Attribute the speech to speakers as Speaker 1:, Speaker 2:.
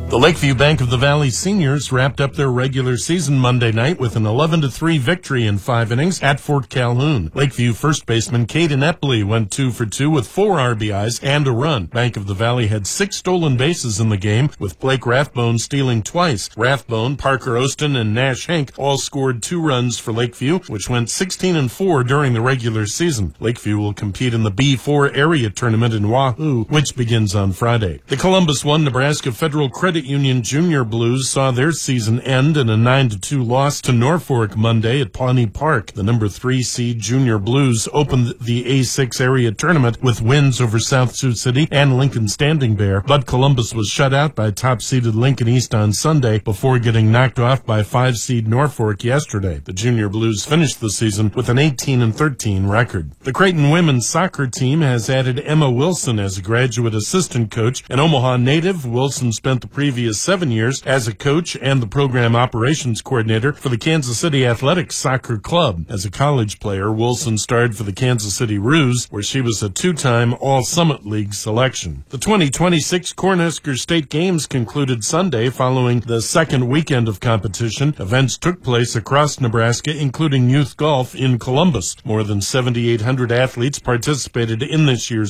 Speaker 1: The Lakeview Bank of the Valley seniors wrapped up their regular season Monday night with an 11-3 victory in 5 innings at Fort Calhoun. Lakeview first baseman Caden Epley went 2 for 2 with 4 RBIs and a run. Bank of the Valley had 6 stolen bases in the game, with Blake Rathbone stealing twice. Rathbone, Parker Oston, and Nash Hank all scored 2 runs for Lakeview, which went 16-4 during the regular season. Lakeview will compete in the B4 area tournament in Wahoo, which begins on Friday. The Columbus 1 Nebraska Federal Credit Union Junior Blues saw their season end in a 9-2 loss to Norfolk Monday at Pawnee Park. The number 3 seed Junior Blues opened the A6 area tournament with wins over South Sioux City and Lincoln Standing Bear, but Columbus was shut out by top-seeded Lincoln East on Sunday before getting knocked off by 5-seed Norfolk yesterday. The Junior Blues finished the season with an 18-13 record. The Creighton women's soccer team has added Emma Wilson as a graduate assistant coach. An Omaha native, Wilson spent the previous 7 years as a coach and the program operations coordinator for the Kansas City Athletics Soccer Club. As a college player, Wilson starred for the Kansas City Roos, where she was a 2-time All-Summit League selection. The 2026 Cornhusker State Games concluded Sunday following the second weekend of competition. Events took place across Nebraska, including youth golf in Columbus. More than 7,800 athletes participated in this year's